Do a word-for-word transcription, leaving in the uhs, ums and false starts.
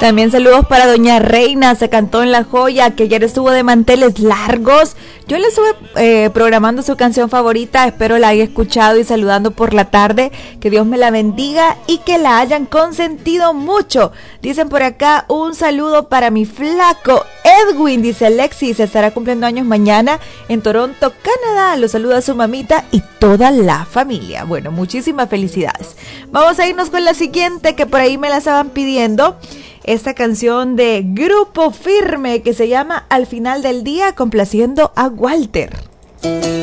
También saludos para doña Reina, se cantó en La Joya, que ayer estuvo de manteles largos. Yo le estuve eh, programando su canción favorita, espero la haya escuchado y saludando por la tarde. Que Dios me la bendiga y que la hayan consentido mucho. Dicen por acá, un saludo para mi flaco Edwin, dice Alexis, estará cumpliendo años mañana en Toronto, Canadá. Lo saluda su mamita y toda la familia. Bueno, muchísimas felicidades. Vamos a irnos con la siguiente, que por ahí me la estaban pidiendo. Esta canción de Grupo Firme que se llama Al Final del Día, complaciendo a Walter.